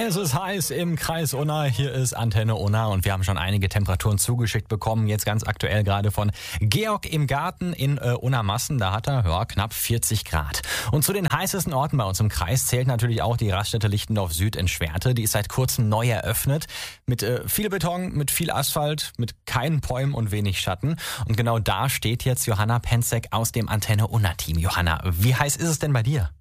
Es ist heiß im Kreis Unna. Hier ist Antenne Unna und wir haben schon einige Temperaturen zugeschickt bekommen. Jetzt ganz aktuell gerade von Georg im Garten in Unna-Massen. Da hat er knapp 40 Grad. Und zu den heißesten Orten bei uns im Kreis zählt natürlich auch die Raststätte Lichtendorf Süd in Schwerte. Die ist seit kurzem neu eröffnet. Mit viel Beton, mit viel Asphalt, mit keinen Bäumen und wenig Schatten. Und genau da steht jetzt Johanna Penzek aus dem Antenne Unna-Team. Johanna, wie heiß ist es denn bei dir?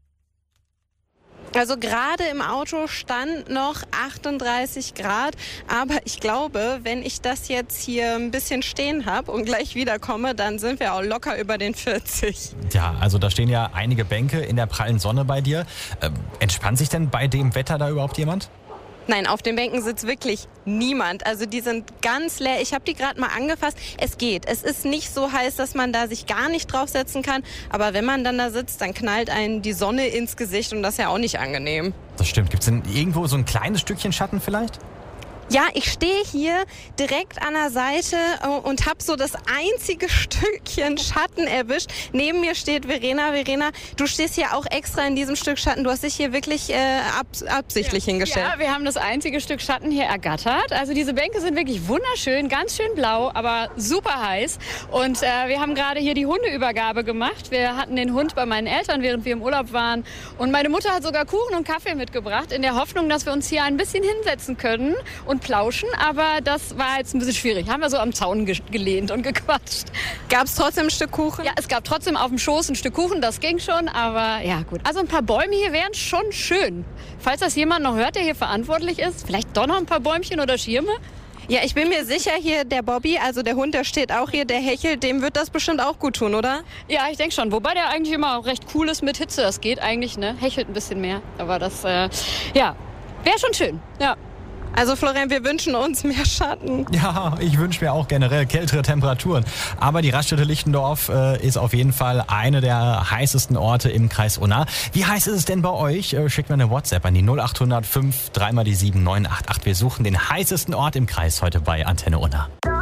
Also gerade im Auto stand noch 38 Grad, aber ich glaube, wenn ich das jetzt hier ein bisschen stehen habe und gleich wiederkomme, dann sind wir auch locker über den 40. Ja, also da stehen ja einige Bänke in der prallen Sonne bei dir. Entspannt sich denn bei dem Wetter da überhaupt jemand? Nein, auf den Bänken sitzt wirklich niemand. Also die sind ganz leer. Ich habe die gerade mal angefasst. Es geht. Es ist nicht so heiß, dass man da sich gar nicht draufsetzen kann. Aber wenn man dann da sitzt, dann knallt einen die Sonne ins Gesicht und das ist ja auch nicht angenehm. Das stimmt. Gibt es denn irgendwo so ein kleines Stückchen Schatten vielleicht? Ja, ich stehe hier direkt an der Seite und habe so das einzige Stückchen Schatten erwischt. Neben mir steht Verena. Verena, du stehst hier auch extra in diesem Stück Schatten. Du hast dich hier wirklich absichtlich hingestellt. Ja, wir haben das einzige Stück Schatten hier ergattert. Also diese Bänke sind wirklich wunderschön, ganz schön blau, aber super heiß. Und wir haben gerade hier die Hundeübergabe gemacht. Wir hatten den Hund bei meinen Eltern, während wir im Urlaub waren. Und meine Mutter hat sogar Kuchen und Kaffee mitgebracht, in der Hoffnung, dass wir uns hier ein bisschen hinsetzen können und plauschen, aber das war jetzt ein bisschen schwierig. Haben wir so am Zaun gelehnt und gequatscht. Gab es trotzdem ein Stück Kuchen? Ja, es gab trotzdem auf dem Schoß ein Stück Kuchen, das ging schon, aber ja gut. Also ein paar Bäume hier wären schon schön. Falls das jemand noch hört, der hier verantwortlich ist, vielleicht doch noch ein paar Bäumchen oder Schirme? Ja, ich bin mir sicher, hier der Bobby, also der Hund, der steht auch hier, der hechelt, dem wird das bestimmt auch gut tun, oder? Ja, ich denke schon. Wobei der eigentlich immer recht cool ist mit Hitze. Das geht eigentlich, ne? Hechelt ein bisschen mehr. Aber das, wäre schon schön, ja. Also Florian, wir wünschen uns mehr Schatten. Ja, ich wünsche mir auch generell kältere Temperaturen. Aber die Raststätte Lichtendorf ist auf jeden Fall eine der heißesten Orte im Kreis Unna. Wie heiß ist es denn bei euch? Schickt mir eine WhatsApp an die 0800 5 3 mal die 7 988. Wir suchen den heißesten Ort im Kreis heute bei Antenne Unna.